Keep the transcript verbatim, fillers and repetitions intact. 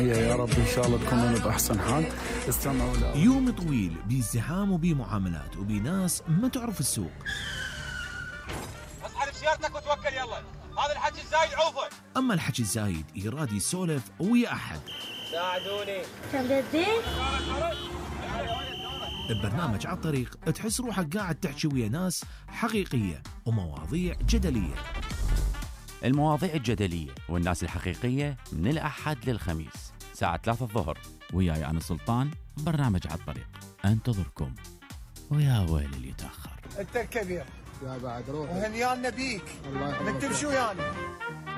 الجمعية يا رب إن شاء الله تكونون بأحسن حال. استمعوا له. يوم طويل بازدحام وبمعاملات وبناس ما تعرف السوق. اسحب سيارتك وتوكل يلا، هذا الحكي الزايد عوفه. أما الحكي الزايد يراد يسولف ويا أحد. ساعدوني. كم جدين؟ ببرنامج على الطريق تحس روحك قاعد تحكي ويا ناس حقيقية ومواضيع جدلية. المواضيع الجدلية والناس الحقيقية من الأحد للخميس ساعة ثلاثة الظهر، وياي أنا سلطان. برنامج على الطريق انتظركم، ويا ويل اللي يتأخر. انت الكبير يا بعد روح وهنيانا بيك، بدك تمشي ويانا.